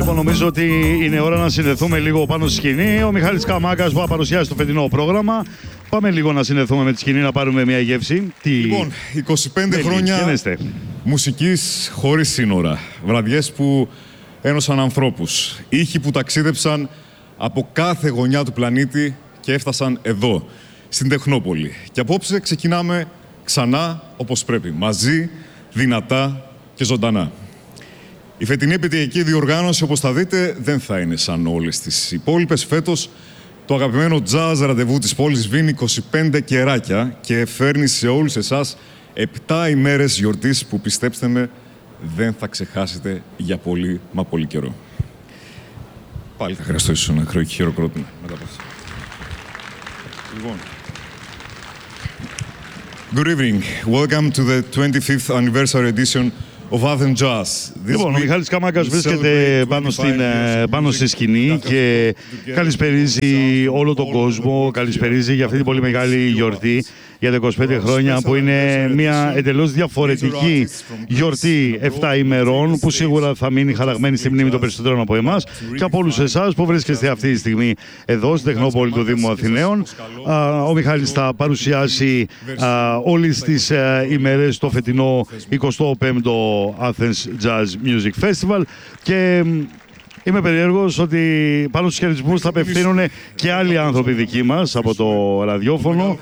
Λοιπόν, νομίζω ότι είναι ώρα να συνδεθούμε λίγο πάνω στη σκηνή. Ο Μιχάλης Καμάκας που θα παρουσιάσει το φετινό πρόγραμμα. Πάμε λίγο να συνδεθούμε με τη σκηνή, να πάρουμε μια γεύση. Λοιπόν, 25 χρόνια μουσικής χωρίς σύνορα. Βραδιές που ένωσαν ανθρώπους. Ήχοι που ταξίδεψαν από κάθε γωνιά του πλανήτη και έφτασαν εδώ, στην Τεχνόπολη. Και απόψε ξεκινάμε ξανά όπως πρέπει. Μαζί, δυνατά και ζωντανά. Η φετινή επαιτειακή διοργάνωση, όπως θα δείτε, δεν θα είναι σαν όλες τις υπόλοιπες. Φέτος, το αγαπημένο jazz ραντεβού της πόλης σβήνει 25 κεράκια και φέρνει σε όλους εσάς 7 ημέρες γιορτής που, πιστέψτε με, δεν θα ξεχάσετε για πολύ μα πολύ καιρό. Πάλι θα χρειαστώ ίσως ένα χειροκρότημα μετά από αυτό. Λοιπόν. Good evening. Welcome to the 25th anniversary edition of Athens Jazz. Λοιπόν, ο Μιχάλης Καμάκας βρίσκεται πάνω στη σκηνή και καλησπερίζει όλο τον κόσμο, καλησπερίζει για αυτή την πολύ μεγάλη γιορτή για τα 25 χρόνια, που είναι μια εντελώς διαφορετική γιορτή 7 ημερών που σίγουρα θα μείνει χαραγμένη στη μνήμη των περισσότερων από εμάς και από όλους εσάς που βρίσκεστε αυτή τη στιγμή εδώ στην Τεχνόπολη του Δήμου Αθηναίων. Ο Μιχάλης θα παρουσιάσει όλες τις ημέρες το φετινό 25ο Athens Jazz Music Festival και είμαι περίεργος ότι πάνω στους χαιρετισμούς θα απευθύνουν και άλλοι άνθρωποι δικοί μας από το ραδιόφωνο.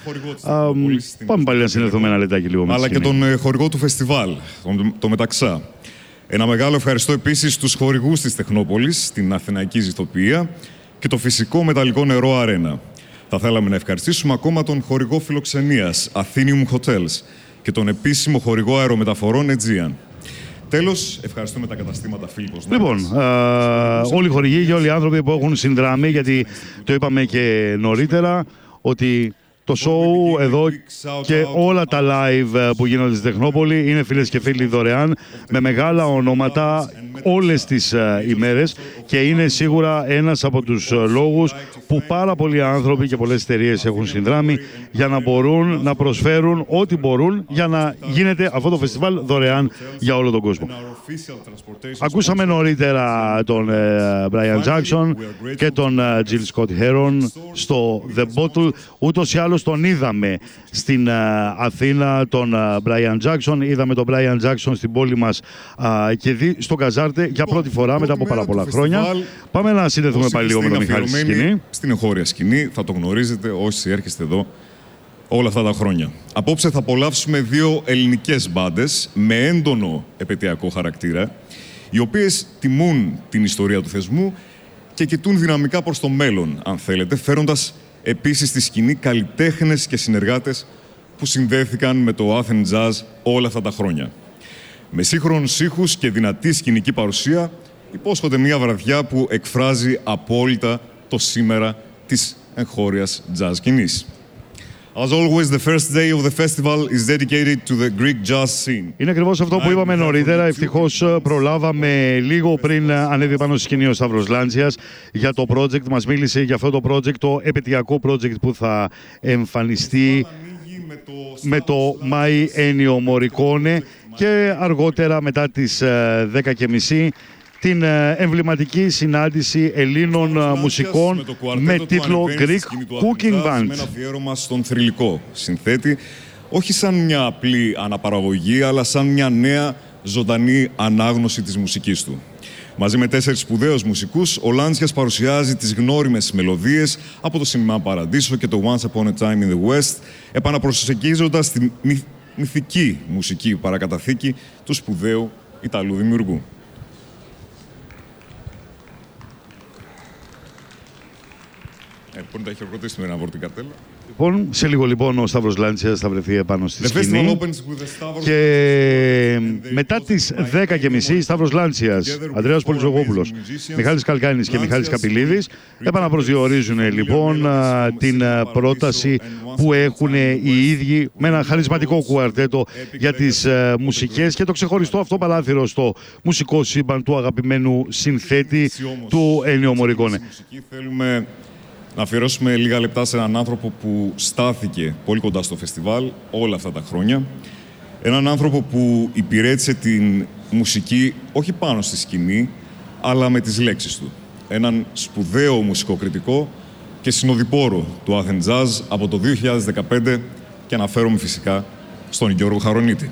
Πάμε πάλι να συνδεθούμε ένα λεπτάκι λίγο με αλλά και τον χορηγό του φεστιβάλ, το Μεταξά. Ένα μεγάλο ευχαριστώ επίσης στους χορηγούς της Τεχνόπολης, την Αθηναϊκή Ζηθοποιία και το φυσικό μεταλλικό νερό Αρένα. Θα θέλαμε να ευχαριστήσουμε ακόμα τον χορηγό φιλοξενίας Athenium Hotels και τον επίσημο χορηγό αερομεταφορών Aegean. Τέλος, ευχαριστούμε τα καταστήματα Φίλιππος. Λοιπόν, όλοι οι χορηγοί και όλοι οι άνθρωποι που έχουν συνδράμει, γιατί το είπαμε και νωρίτερα, ότι το show εδώ και όλα τα live που γίνονται στην Τεχνόπολη είναι, φίλες και φίλοι, δωρεάν, με μεγάλα ονόματα όλες τις ημέρες και είναι σίγουρα ένας από τους λόγους που πάρα πολλοί άνθρωποι και πολλές εταιρείες έχουν συνδράμει για να μπορούν να προσφέρουν ό,τι μπορούν για να γίνεται αυτό το φεστιβάλ δωρεάν για όλο τον κόσμο. Ακούσαμε νωρίτερα τον Brian Jackson και τον Jill Scott Heron στο The Bottle. Ούτως ή άλλως τον είδαμε στην Αθήνα, τον Brian Jackson. Είδαμε τον Brian Jackson στην πόλη μας και στο Καζάρτε για πρώτη φορά μετά από πάρα πολλά χρόνια. Πάμε να συνδεθούμε πάλι λίγο με τον Μιχάλη στη σκηνή. Στην εγχώρια σκηνή, θα το γνωρίζετε όσοι έρχεστε εδώ όλα αυτά τα χρόνια. Απόψε θα απολαύσουμε 2 ελληνικές μπάντες με έντονο επαιτειακό χαρακτήρα, οι οποίες τιμούν την ιστορία του θεσμού και κοιτούν δυναμικά προς το μέλλον, αν θέλετε, φέροντας επίσης στη σκηνή καλλιτέχνες και συνεργάτες που συνδέθηκαν με το Athens Jazz όλα αυτά τα χρόνια. Με σύγχρονους ήχους και δυνατή σκηνική παρουσία υπόσχονται μια βραδιά που εκφράζει απόλυτα το σήμερα της εγχώριας jazz σκηνής. As always, the first day of the festival is dedicated to the Greek jazz scene. Είναι ακριβώς αυτό που είπαμε νωρίτερα. Ευτυχώς προλάβαμε λίγο πριν ανέβει πάνω στη σκηνή ο Σταύρος Λάντσιας για το project. Μας μίλησε για αυτό το project, το επαιτειακό project που θα εμφανιστεί με το My Ennio Morricone και αργότερα μετά τις 10:30 την εμβληματική συνάντηση Ελλήνων μουσικών με τίτλο Greek Cooking Band. Με ένα αφιέρωμα στον θρυλικό συνθέτη, όχι σαν μια απλή αναπαραγωγή, αλλά σαν μια νέα ζωντανή ανάγνωση της μουσικής του. Μαζί με 4 σπουδαίους μουσικούς, ο Λάντσιας παρουσιάζει τις γνώριμες μελωδίες από το Σινεμά Παραντήσο και το Once Upon a Time in the West, επαναπροσεγγίζοντας τη μυθική μουσική παρακαταθήκη του σπουδαίου Ιταλού δημιουργού. Μπορεί να τα χειροκροτήσει με ένα βορτικαρτέλα. Λοιπόν, σε λίγο λοιπόν ο Σταύρος Λάντσιας θα βρεθεί επάνω στη σκηνή και μετά τις 10:30 Σταύρος Λάντσιας, Ανδρέας Πολυζογόπουλος, Μιχάλης Καλκάνης και Μιχάλης Καπηλίδης επαναπροσδιορίζουν λοιπόν την πρόταση που έχουν οι ίδιοι με ένα χαρισματικό κουαρτέτο για τις μουσικές και το ξεχωριστό αυτό παράθυρο στο μουσικό σύμπαν του αγαπημένου συνθέτη του Ennio Morricone. Θέλουμε να αφιερώσουμε λίγα λεπτά σε έναν άνθρωπο που στάθηκε πολύ κοντά στο φεστιβάλ όλα αυτά τα χρόνια. Έναν άνθρωπο που υπηρέτησε την μουσική όχι πάνω στη σκηνή, αλλά με τις λέξεις του. Έναν σπουδαίο μουσικοκριτικό και συνοδοιπόρο του Athens Jazz από το 2015 και αναφέρομαι φυσικά στον Γιώργο Χαρονίτη.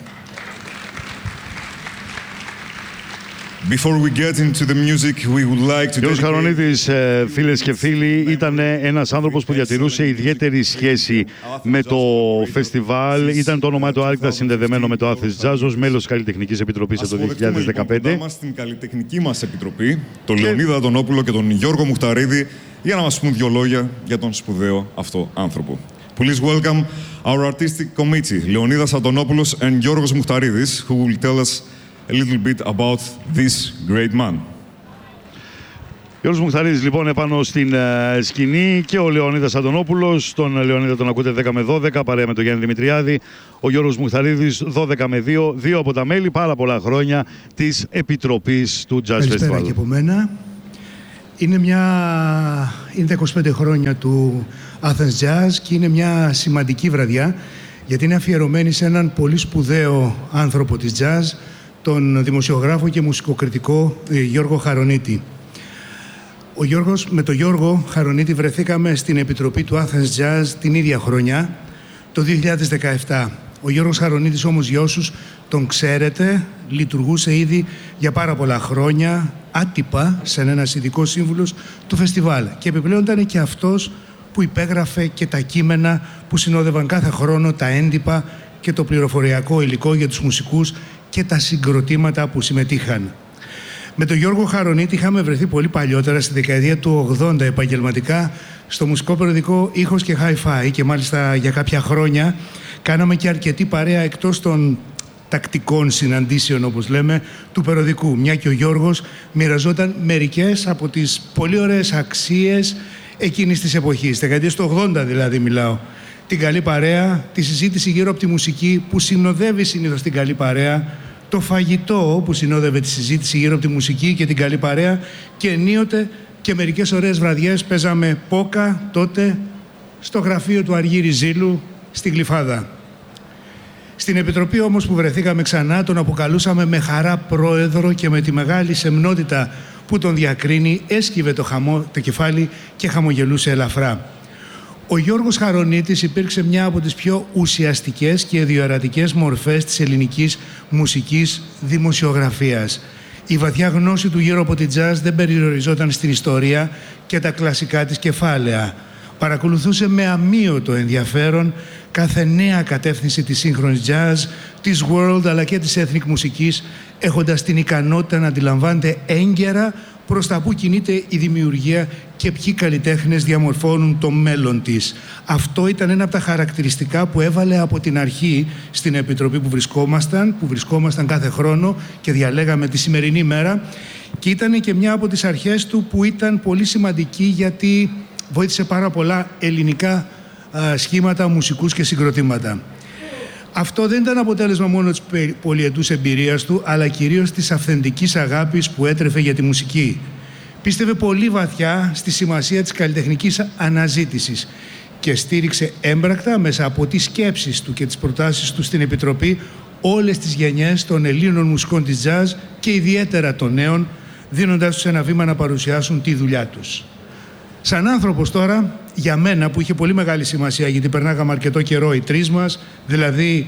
Before we get into the music, we would like to... Γιώργος Χαρονίτης, φίλες και φίλοι, ήταν ένας άνθρωπος που διατηρούσε ιδιαίτερη σχέση με το φεστιβάλ. Ήταν το όνομά του άρρηκτα συνδεδεμένο με το Athens Jazz ως μέλος της Καλλιτεχνικής Επιτροπής από το 2015. Μας στην Καλλιτεχνική μας Επιτροπή, τον Λεωνίδα Αντωνόπουλο και τον Γιώργο Μουχταρίδη, για να μας πούν δύο λόγια για τον σπουδαίο αυτό άνθρωπο. Please welcome our artistic committee, Leonidas Antonopoulos and Giorgos Muhtaridis, who will tell us a little bit about this great man. Γιώργος Μουχταρίδης λοιπόν επάνω στην σκηνή και ο Λεωνίδας Αντωνόπουλος. Τον Λεωνίδα τον ακούτε 10 με 12 παρέα με τον Γιάννη Δημητριάδη. Ο Γιώργος Μουχταρίδης 12 με 2, δύο από τα μέλη πάρα πολλά χρόνια της Επιτροπής του Jazz Festival. Καλησπέρα και από μένα. Είναι τα 25 χρόνια του Athens Jazz και είναι μια σημαντική βραδιά γιατί είναι αφιερωμένη σε έναν πολύ σπουδαίο άνθρωπο της jazz, τον δημοσιογράφο και μουσικοκριτικό Γιώργο Χαρονίτη. Με τον Γιώργο Χαρονίτη βρεθήκαμε στην Επιτροπή του Athens Jazz την ίδια χρονιά, το 2017. Ο Γιώργος Χαρονίτης όμως, για όσους τον ξέρετε, λειτουργούσε ήδη για πάρα πολλά χρόνια άτυπα σαν ένας ειδικός σύμβουλος του φεστιβάλ και επιπλέον ήταν και αυτός που υπέγραφε και τα κείμενα που συνόδευαν κάθε χρόνο τα έντυπα και το πληροφοριακό υλικό για τους μουσικούς και τα συγκροτήματα που συμμετείχαν. Με τον Γιώργο Χαρονίτη είχαμε βρεθεί πολύ παλιότερα, στη δεκαετία του 80 επαγγελματικά, στο μουσικό περιοδικό Ήχος και Hi-Fi και μάλιστα για κάποια χρόνια κάναμε και αρκετή παρέα εκτός των τακτικών συναντήσεων, όπως λέμε, του περιοδικού. Μια και ο Γιώργος μοιραζόταν μερικές από τις πολύ ωραίες αξίες εκείνης της εποχής, δεκαετίας του 80 δηλαδή μιλάω. Την καλή παρέα, τη συζήτηση γύρω από τη μουσική που συνοδεύει συνήθως την καλή παρέα, το φαγητό που συνόδευε τη συζήτηση γύρω από τη μουσική και την καλή παρέα και ενίοτε και μερικές ωραίες βραδιές παίζαμε πόκα τότε στο γραφείο του Αργύρη Ζήλου στη Γλυφάδα. Στην Επιτροπή όμως που βρεθήκαμε ξανά τον αποκαλούσαμε με χαρά πρόεδρο και με τη μεγάλη σεμνότητα που τον διακρίνει έσκυβε το κεφάλι και χαμογελούσε ελαφρά. Ο Γιώργος Χαρονίτης υπήρξε μια από τις πιο ουσιαστικές και διορατικές μορφές της ελληνικής μουσικής δημοσιογραφίας. Η βαθιά γνώση του γύρω από την jazz δεν περιοριζόταν στην ιστορία και τα κλασικά της κεφάλαια. Παρακολουθούσε με αμείωτο ενδιαφέρον κάθε νέα κατεύθυνση της σύγχρονης jazz, της world αλλά και της ethnic μουσικής, έχοντας την ικανότητα να αντιλαμβάνεται έγκαιρα προς τα που κινείται η δημιουργία και ποιοι καλλιτέχνες διαμορφώνουν το μέλλον της. Αυτό ήταν ένα από τα χαρακτηριστικά που έβαλε από την αρχή στην Επιτροπή που βρισκόμασταν κάθε χρόνο και διαλέγαμε τη σημερινή μέρα, και ήταν και μια από τις αρχές του που ήταν πολύ σημαντική γιατί βοήθησε πάρα πολλά ελληνικά σχήματα, μουσικούς και συγκροτήματα. Αυτό δεν ήταν αποτέλεσμα μόνο της πολυετούς εμπειρίας του, αλλά κυρίως της αυθεντικής αγάπης που έτρεφε για τη μουσική. Πίστευε πολύ βαθιά στη σημασία της καλλιτεχνικής αναζήτησης και στήριξε έμπρακτα μέσα από τις σκέψεις του και τις προτάσεις του στην Επιτροπή όλες τις γενιές των Ελλήνων μουσικών της jazz και ιδιαίτερα των νέων, δίνοντάς τους ένα βήμα να παρουσιάσουν τη δουλειά τους. Σαν άνθρωπος τώρα, για μένα που είχε πολύ μεγάλη σημασία γιατί περνάγαμε αρκετό καιρό οι τρεις μας, δηλαδή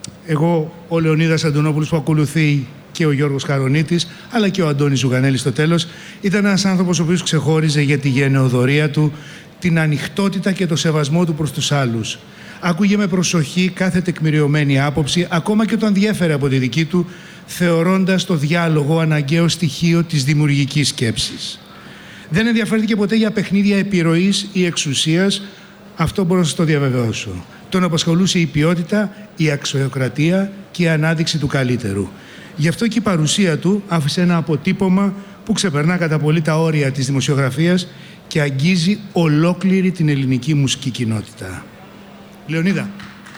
εγώ, ο Λεωνίδας Αντωνόπουλος που ακολουθεί και ο Γιώργος Χαρονίτης, αλλά και ο Αντώνης Ζουγανέλης στο τέλος, ήταν ένας άνθρωπος ο οποίος ξεχώριζε για τη γενεοδορία του, την ανοιχτότητα και το σεβασμό του προς τους άλλους. Άκουγε με προσοχή κάθε τεκμηριωμένη άποψη, ακόμα και όταν διέφερε από τη δική του, θεωρώντας το διάλογο αναγκαίο στοιχείο της δημιουργικής σκέψης. Δεν ενδιαφέρθηκε ποτέ για παιχνίδια επιρροής ή εξουσίας, αυτό μπορώ να σας το διαβεβαιώσω. Τον απασχολούσε η ποιότητα, η αξιοκρατία και η ανάδειξη του καλύτερου. Γι' αυτό και η παρουσία του άφησε ένα αποτύπωμα που ξεπερνά κατά πολύ τα όρια της δημοσιογραφίας και αγγίζει ολόκληρη την ελληνική μουσική κοινότητα. Λεωνίδα.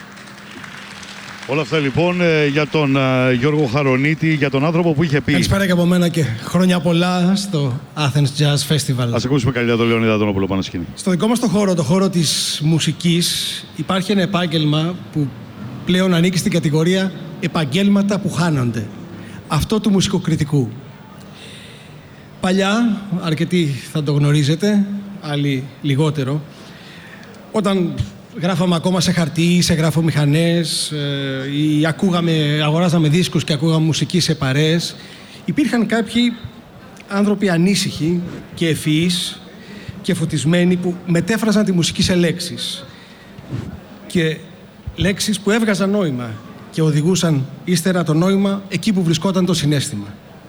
Όλα αυτά λοιπόν για τον Γιώργο Χαρονίτη, για τον άνθρωπο που είχε πει. Καλησπέρα και από μένα και χρόνια πολλά στο Athens Jazz Festival. Ας ακούσουμε καλύτερα τον Λεωνίδα Αντωνόπουλο πάνω σκηνή. Στο δικό μας το χώρο της μουσικής, υπάρχει ένα επάγγελμα που πλέον ανήκει στην κατηγορία επαγγέλματα που χάνονται. Αυτό του μουσικοκριτικού. Παλιά, αρκετοί θα το γνωρίζετε, άλλοι λιγότερο, όταν γράφαμε ακόμα σε χαρτί ή σε γραφομηχανές ή αγοράζαμε δίσκους και ακούγαμε μουσική σε παρέες, υπήρχαν κάποιοι άνθρωποι ανήσυχοι και ευφυείς και φωτισμένοι που μετέφραζαν τη μουσική σε λέξεις. Και λέξεις που έβγαζαν νόημα και οδηγούσαν ύστερα το νόημα εκεί που βρισκόταν το συναίσθημα.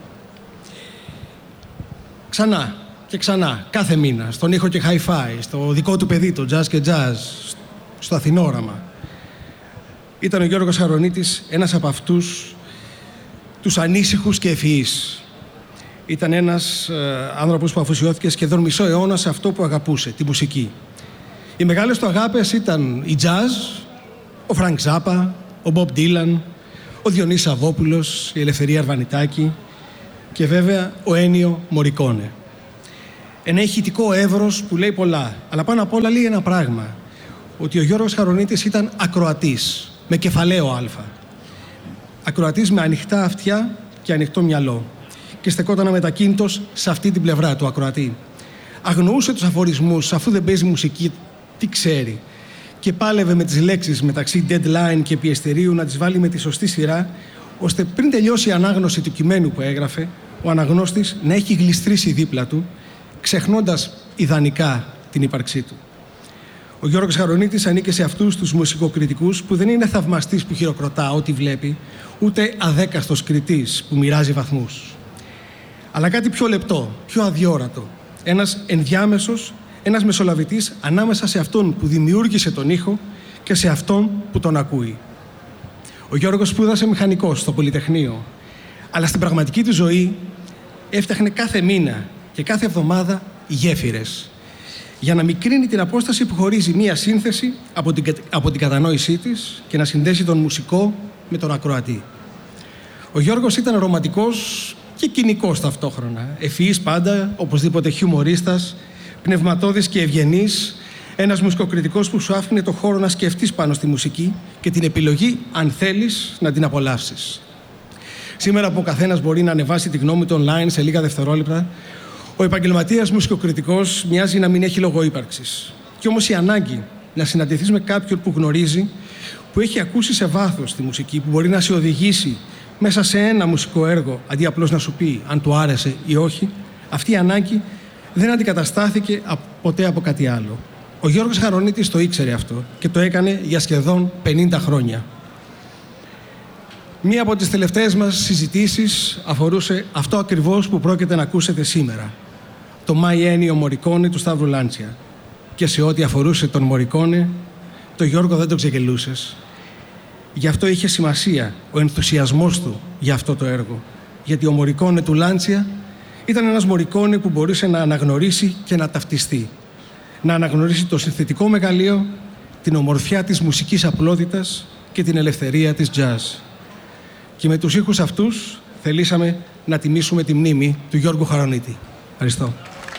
Ξανά και ξανά, κάθε μήνα, στον ήχο και hi-fi, στο δικό του παιδί, το jazz και jazz, στο Αθηνόραμα. Ήταν ο Γιώργος Χαρονίτης ένας από αυτούς τους ανήσυχους και ευφυείς. Ήταν ένας άνθρωπος που αφοσιώθηκε σχεδόν μισό αιώνα σε αυτό που αγαπούσε, τη μουσική. Οι μεγάλες του αγάπες ήταν η jazz, ο Φρανκ Ζάπα, ο Μπομπ Ντίλαν, ο Διονύσης Σαββόπουλος, η Ελευθερία Αρβανιτάκη και βέβαια ο Ένιο Μωρικόνε. Ένα ηχητικό εύρος που λέει πολλά, αλλά πάνω απ' όλα λέει ένα πράγμα, ότι ο Γιώργος Χαρονίτης ήταν ακροατής, με κεφαλαίο α. Ακροατής με ανοιχτά αυτιά και ανοιχτό μυαλό και στεκόταν αμετακίνητος σε αυτή την πλευρά του ακροατή. Αγνοούσε τους αφορισμούς, αφού δεν παίζει μουσική, τι ξέρει, και πάλευε με τις λέξεις μεταξύ deadline και πιεστερίου να τις βάλει με τη σωστή σειρά, ώστε πριν τελειώσει η ανάγνωση του κειμένου που έγραφε, ο αναγνώστης να έχει γλιστρήσει δίπλα του, ξεχνώντας ιδανικά την ύπαρξή του. Ο Γιώργος Χαρονίτης ανήκε σε αυτούς τους μουσικοκριτικούς που δεν είναι θαυμαστής που χειροκροτά ό,τι βλέπει, ούτε αδέκαστος κριτής που μοιράζει βαθμούς. Αλλά κάτι πιο λεπτό, πιο αδιόρατο. Ένας ενδιάμεσος, ένας μεσολαβητής ανάμεσα σε αυτόν που δημιούργησε τον ήχο και σε αυτόν που τον ακούει. Ο Γιώργος σπούδασε μηχανικός στο Πολυτεχνείο, αλλά στην πραγματική του ζωή έφτιαχνε κάθε μήνα και κάθε εβδομάδα γέφυρες, για να μικρύνει την απόσταση που χωρίζει μία σύνθεση από την κατανόησή της και να συνδέσει τον μουσικό με τον ακροατή. Ο Γιώργος ήταν ρομαντικός και κοινικός ταυτόχρονα, ευφυής πάντα, οπωσδήποτε χιουμορίστας, πνευματώδης και ευγενής, ένας μουσικοκριτικός που σου άφηνε το χώρο να σκεφτείς πάνω στη μουσική και την επιλογή, αν θέλεις, να την απολαύσεις. Σήμερα που ο καθένας μπορεί να ανεβάσει τη γνώμη του online σε λίγα δευτερόλεπτα, ο επαγγελματίας μουσικοκριτικός μοιάζει να μην έχει λόγο ύπαρξης. Κι όμως η ανάγκη να συναντηθείς με κάποιον που γνωρίζει, που έχει ακούσει σε βάθος τη μουσική, που μπορεί να σε οδηγήσει μέσα σε ένα μουσικό έργο, αντί απλώς να σου πει αν του άρεσε ή όχι, αυτή η ανάγκη δεν αντικαταστάθηκε ποτέ από κάτι άλλο. Ο Γιώργος Χαρονίτης το ήξερε αυτό και το έκανε για σχεδόν 50 χρόνια. Μία από τις τελευταίες μας συζητήσεις αφορούσε αυτό ακριβώς που πρόκειται να ακούσετε σήμερα. Το Μάι Ένιο Μωρικόνε του Σταύρου Λάντσια. Και σε ό,τι αφορούσε τον Μωρικόνε, το Γιώργο δεν τον ξεγελούσες. Γι' αυτό είχε σημασία ο ενθουσιασμός του για αυτό το έργο. Γιατί ο Μωρικόνε του Λάντσια ήταν ένας Μωρικόνε που μπορούσε να αναγνωρίσει και να ταυτιστεί. Να αναγνωρίσει το συνθετικό μεγαλείο, την ομορφιά της μουσικής απλότητας και την ελευθερία της jazz. Και με τους ήχους αυτούς θελήσαμε να τιμήσουμε τη μνήμη του Γιώργου Χαρονίτη. Ευχαριστώ.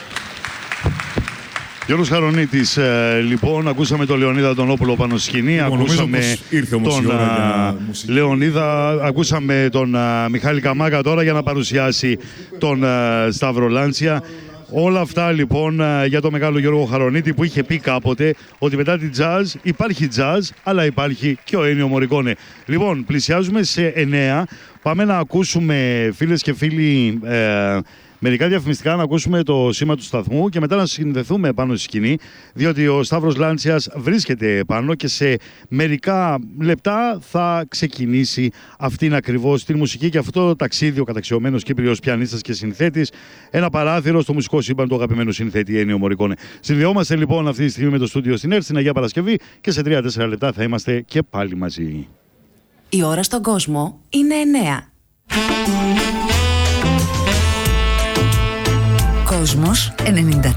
Γιώργος Χαρονίτης, λοιπόν, ακούσαμε τον Λεωνίδα Αντωνόπουλο πάνω στη σκηνή, ακούσαμε τον Λεωνίδα, ακούσαμε τον Μιχάλη Καμάκα τώρα για να παρουσιάσει τον Σταύρο Λάντσια. Όλα αυτά λοιπόν για το μεγάλο Γιώργο Χαρονίτη που είχε πει κάποτε ότι μετά την jazz υπάρχει jazz, αλλά υπάρχει και ο Ένιο Μωρικόνε. Λοιπόν, πλησιάζουμε σε 9. Πάμε να ακούσουμε, φίλες και φίλοι, μερικά διαφημιστικά, να ακούσουμε το σήμα του σταθμού και μετά να συνδεθούμε πάνω στη σκηνή, διότι ο Σταύρος Λάντσιας βρίσκεται πάνω και σε μερικά λεπτά θα ξεκινήσει αυτήν ακριβώς την μουσική και αυτό το ταξίδι, ο καταξιωμένος Κύπριος πιανίστας και συνθέτης, ένα παράθυρο στο μουσικό σύμπαν του αγαπημένου συνθέτη Ένιο Μωρικόνε. Συνδεόμαστε λοιπόν αυτή τη στιγμή με το στούντιο στην ΕΡΤ στην Αγία Παρασκευή και σε 3-4 λεπτά θα είμαστε και πάλι μαζί. Η ώρα στον κόσμο είναι 9. Κόσμος 94.